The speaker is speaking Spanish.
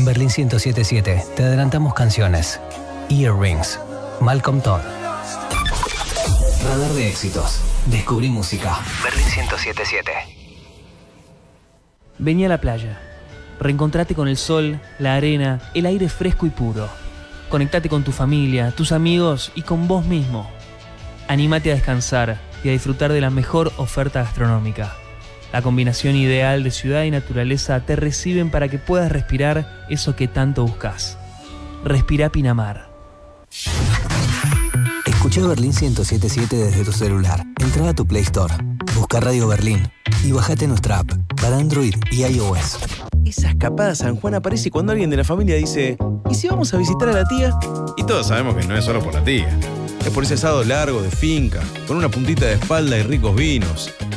Berlín 107.7 te adelantamos canciones. Earrings, Malcolm Todd. Radar de éxitos. Descubrí música. Berlín 107.7. Vení a la playa. Reencontrate con el sol, la arena, el aire fresco y puro. Conectate con tu familia, tus amigos y con vos mismo. Anímate a descansar y a disfrutar de la mejor oferta gastronómica. La combinación ideal de ciudad y naturaleza te reciben para que puedas respirar eso que tanto buscas. Respira Pinamar. Escucha Berlín 107.7 desde tu celular. Entra a tu Play Store, busca Radio Berlín y bájate nuestra app para Android y iOS. Esa escapada a San Juan aparece cuando alguien de la familia dice: ¿y si vamos a visitar a la tía? Y todos sabemos que no es solo por la tía. Es por ese asado largo de finca, con una puntita de espalda y ricos vinos.